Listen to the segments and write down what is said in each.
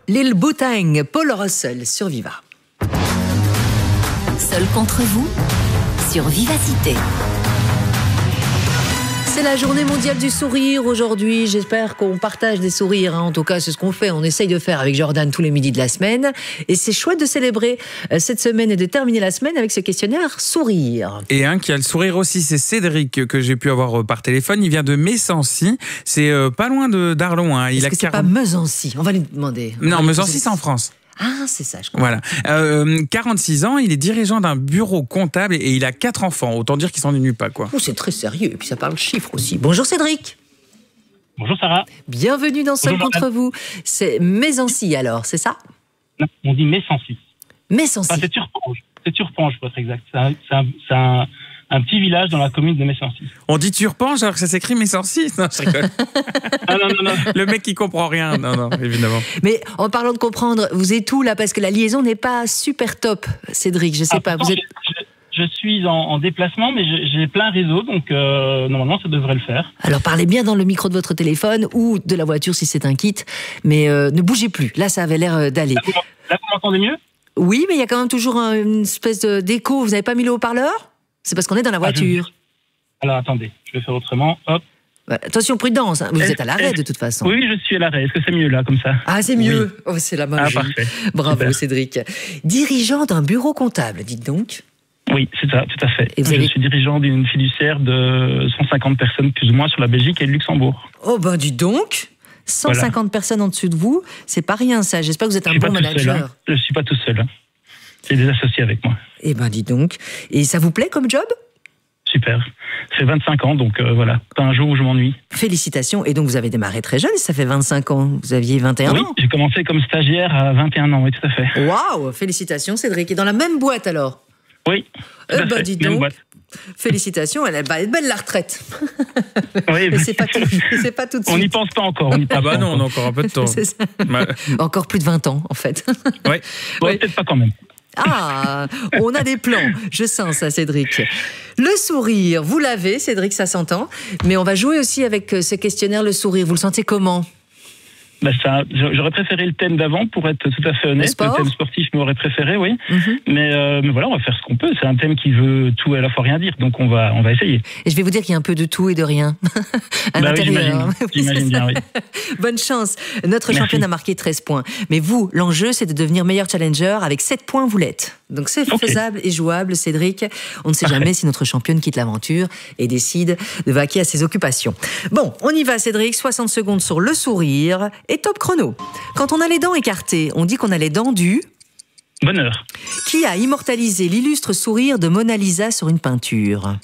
Lil Boutang, Paul Russell sur Viva. Seul contre vous sur Vivacité. C'est la journée mondiale du sourire aujourd'hui. J'espère qu'on partage des sourires. En tout cas, c'est ce qu'on fait. On essaye de faire avec Jordan tous les midis de la semaine. Et c'est chouette de célébrer cette semaine et de terminer la semaine avec ce questionnaire sourire. Et un qui a le sourire aussi, c'est Cédric, que j'ai pu avoir par téléphone. Il vient de Messancy. C'est pas loin d'Arlon. Hein. Est-ce que c'est pas Mesancy? On va lui demander. Non, Mesancy, c'est en France. Ah, c'est ça, je comprends. Voilà. 46 ans, il est dirigeant d'un bureau comptable et il a 4 enfants. Autant dire qu'il s'ennuie pas, quoi. Oh, c'est très sérieux. Et puis ça parle chiffres aussi. Bonjour Cédric. Bonjour Sarah. Bienvenue dans Seul contre vous. C'est Messancy alors, c'est ça? Non, on dit Messancy. Messancy. Enfin, c'est Turpange pour être exact. C'est un petit village dans la commune de Messancy. On dit Turpange alors que ça s'écrit Messancy? Non, je rigole. Non. Le mec qui comprend rien. Non, évidemment. Mais en parlant de comprendre, vous êtes où là? Parce que la liaison n'est pas super top, Cédric. Je sais pas. Vous êtes... je suis en déplacement, mais j'ai plein réseau, donc normalement ça devrait le faire. Alors parlez bien dans le micro de votre téléphone ou de la voiture si c'est un kit, mais ne bougez plus. Là, ça avait l'air d'aller. Là, vous m'entendez mieux? Oui, mais il y a quand même toujours une espèce d'écho. Vous n'avez pas mis le haut-parleur? C'est parce qu'on est dans la voiture. Alors attendez, je vais faire autrement. Hop. Ouais, attention, prudence. Hein. Vous êtes à l'arrêt de toute façon. Oui, je suis à l'arrêt. Est-ce que c'est mieux là, comme ça? Ah, c'est mieux. Oui. Oh, c'est la magie. Ah, parfait. Bravo, super. Cédric. Dirigeant d'un bureau comptable, dites donc. Oui, c'est ça, tout à fait. Et je suis dirigeant d'une fiduciaire de 150 personnes plus ou moins sur la Belgique et le Luxembourg. Oh ben dis donc, 150 personnes en dessous de vous, c'est pas rien ça. J'espère que vous êtes un bon manager. Seul, hein. Je suis pas tout seul. Hein. J'ai des associés avec moi. Eh ben dis donc. Et ça vous plaît comme job? Super. Ça fait 25 ans, donc voilà. Pas un jour où je m'ennuie. Félicitations. Et donc vous avez démarré très jeune, ça fait 25 ans. Vous aviez 21 ans? Oui, j'ai commencé comme stagiaire à 21 ans, oui, tout à fait. Waouh, félicitations Cédric. Et dans la même boîte alors? Oui. Ben dis donc. Félicitations, elle va être belle la retraite. Oui, mais c'est pas tout de suite. On n'y pense pas encore. Ah bah non, on a encore un peu de temps. C'est ça. Encore plus de 20 ans en fait. Oui, bon, peut-être pas quand même. Ah, on a des plans. Je sens ça, Cédric. Le sourire, vous l'avez, Cédric, ça s'entend. Mais on va jouer aussi avec ce questionnaire, le sourire. Vous le sentez comment? Bah ça, j'aurais préféré le thème d'avant, pour être tout à fait honnête. Le thème sportif m'aurait préféré, oui. Mais voilà, on va faire ce qu'on peut. C'est un thème qui veut tout et à la fois rien dire, donc on va essayer. Et je vais vous dire qu'il y a un peu de tout et de rien à l'intérieur. Oui, j'imagine bien, oui. Bonne chance. Notre championne a marqué 13 points. Mais vous, l'enjeu, c'est de devenir meilleur challenger. Avec 7 points, vous l'êtes. Donc c'est faisable et jouable, Cédric. On ne sait jamais si notre championne quitte l'aventure et décide de vaquer à ses occupations. Bon, on y va, Cédric. 60 secondes sur le sourire. Et top chrono. Quand on a les dents écartées, on dit qu'on a les dents du... Bonheur. Qui a immortalisé l'illustre sourire de Mona Lisa sur une peinture?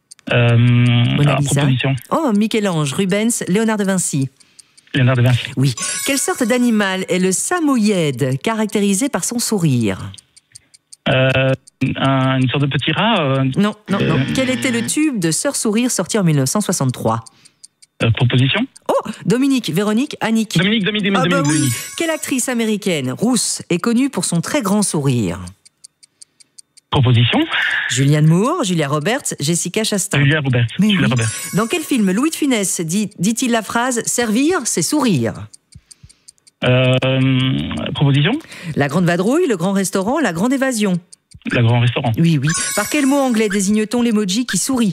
Mona Lisa. Oh, Michel-Ange, Rubens, Léonard de Vinci. Léonard de Vinci. Oui. Quelle sorte d'animal est le samoyède, caractérisé par son sourire? Une sorte de petit rat. Non. Quel était le tube de Sœur Sourire sorti en 1963? Proposition. Oh, Dominique, Véronique, Annick. Dominique. Oui. Quelle actrice américaine, rousse, est connue pour son très grand sourire? Proposition. Julianne Moore, Julia Roberts, Jessica Chastain. Julia Roberts. Dans quel film Louis de Funès dit-il la phrase « Servir, c'est sourire » ? Proposition. La Grande Vadrouille, le Grand Restaurant, la Grande Évasion. La Grand Restaurant. Oui. Par quel mot anglais désigne-t-on l'emoji qui sourit?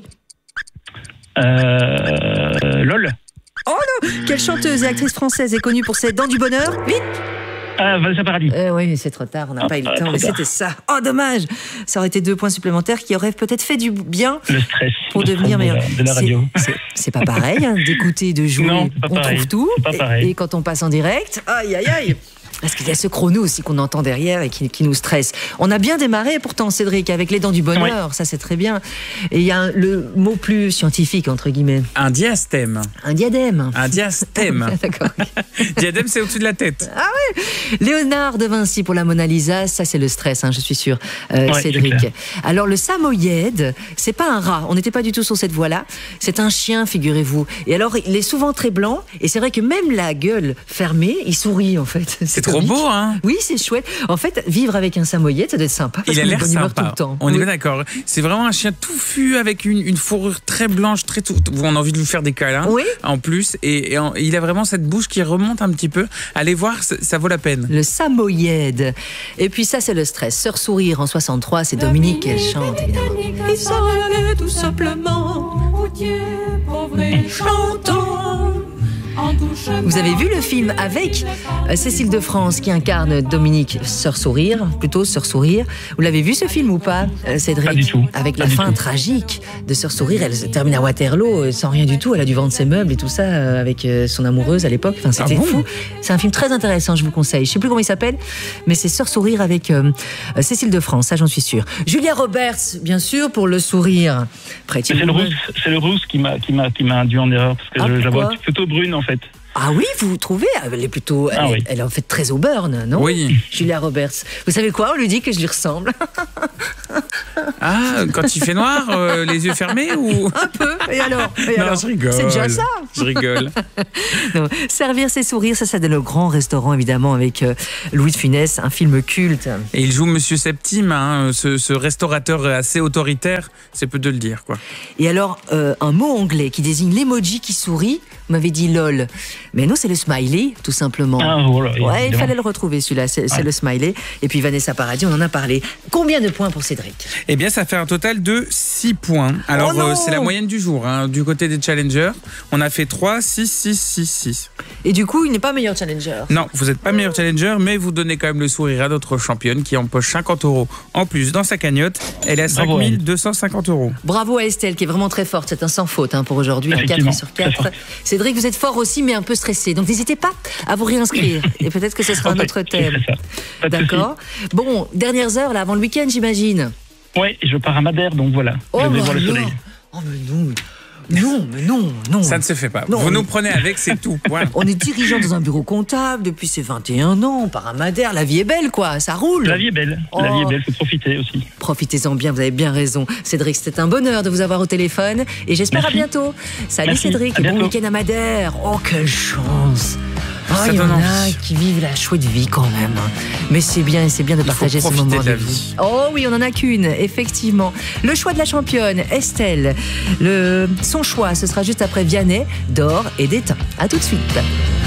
LOL. Oh non! Quelle chanteuse et actrice française est connue pour ses dents du bonheur? Vite! Vanessa Paradis. Oui, mais c'est trop tard, on n'a pas eu le temps, mais c'était ça. Oh, dommage! Ça aurait été 2 points supplémentaires qui auraient peut-être fait du bien. Le stress. Pour devenir meilleur. De la radio. C'est pas pareil, hein, d'écouter, de jouer. Non, c'est pas on pareil. trouve tout. C'est pas pareil. Et quand on passe en direct, aïe, aïe, aïe! Parce qu'il y a ce chrono aussi qu'on entend derrière et qui nous stresse. On a bien démarré pourtant, Cédric, avec les dents du bonheur, ça c'est très bien. Et il y a le mot plus scientifique, entre guillemets. Un diastème. Un diadème. Un diastème. D'accord. Diadème, c'est au-dessus de la tête. Ah oui. Léonard de Vinci pour la Mona Lisa, ça c'est le stress, hein, je suis sûre, Cédric. Alors le samoyède, c'est pas un rat, on n'était pas du tout sur cette voie-là, c'est un chien, figurez-vous. Et alors il est souvent très blanc, et c'est vrai que même la gueule fermée, il sourit en fait. C'est trop beau, hein? Oui, c'est chouette. En fait, vivre avec un samoyed, ça doit être sympa. Parce il a l'air sympa. Tout le temps. On est bien d'accord. C'est vraiment un chien touffu avec une fourrure très blanche, très on a envie de lui faire des câlins. Oui. En plus, et il a vraiment cette bouche qui remonte un petit peu. Allez voir, ça vaut la peine. Le samoyed. Et puis ça, c'est le stress. Sœur Sourire en 63, c'est Dominique qui chante. Il s'en allait tout simplement. Oh Dieu, pauvre chantant. Vous avez vu le film avec Cécile de France qui incarne Dominique, Sœur Sourire, plutôt Sœur Sourire. Vous l'avez vu ce film ou pas, Cédric? Pas du tout. Avec la fin tragique de Sœur Sourire, elle se termine à Waterloo sans rien du tout. Elle a dû vendre ses meubles et tout ça avec son amoureuse à l'époque. Enfin, c'était fou. C'est un film très intéressant, je vous conseille. Je sais plus comment il s'appelle, mais c'est Sœur Sourire avec Cécile de France, ça j'en suis sûre. Julia Roberts, bien sûr, pour Le Sourire. C'est le rousse qui m'a induit en erreur parce que je la vois plutôt brune en fait. Ah oui, vous trouvez? Elle est plutôt. Elle est en fait très Auburn, non? Oui. Julia Roberts. Vous savez quoi? On lui dit que je lui ressemble. Ah, quand il fait noir, les yeux fermés ou? Un peu. Et alors? Non, je rigole. C'est déjà ça. Je rigole. Non. Servir ses sourires, ça c'est le grand restaurant évidemment avec Louis de Funès, un film culte. Et il joue Monsieur Septime, hein, ce restaurateur assez autoritaire, c'est peu de le dire, quoi. Et alors, un mot anglais qui désigne l'emoji qui sourit, vous m'avez dit lol. Mais nous, c'est le smiley, tout simplement. Ah, voilà, ouais, il fallait le retrouver, celui-là. C'est le smiley. Et puis Vanessa Paradis, on en a parlé. Combien de points pour Cédric? Eh bien, ça fait un total de 6 points. Alors, c'est la moyenne du jour. Hein. Du côté des challengers, on a fait 3, 6, 6, 6, 6. Et du coup, il n'est pas meilleur challenger? Non, vous n'êtes pas meilleur challenger, mais vous donnez quand même le sourire à notre championne qui empoche 50 € en plus dans sa cagnotte. Elle est à 5 250 €. Bravo à Estelle, qui est vraiment très forte. C'est un sans faute pour aujourd'hui. 4 sur 4. Cédric, vous êtes fort aussi, mais un peu stressé. Donc, n'hésitez pas à vous réinscrire. Et peut-être que ce sera un autre thème. D'accord. Bon, dernières heures, là, avant le week-end, j'imagine. Oui, je pars à Madère, donc voilà. Je vais voir le soleil. Oh, mais non. Non. Ça ne se fait pas. Non, vous nous prenez avec, c'est tout. Voilà. On est dirigeant dans un bureau comptable depuis ses 21 ans. On part à Madère. La vie est belle, quoi. Ça roule. La vie est belle. La vie est belle. Faut profiter aussi. Profitez-en bien. Vous avez bien raison. Cédric, c'était un bonheur de vous avoir au téléphone. Et j'espère à bientôt. Salut Cédric. Bon week-end à Madère. Oh, quelle chance. Il y en a qui vivent la chouette vie quand même. Mais c'est bien de partager ce moment de vie. Oh oui, on n'en a qu'une, effectivement. Le choix de la championne, Estelle. Son choix, ce sera juste après Vianney, d'or et d'étain. À tout de suite.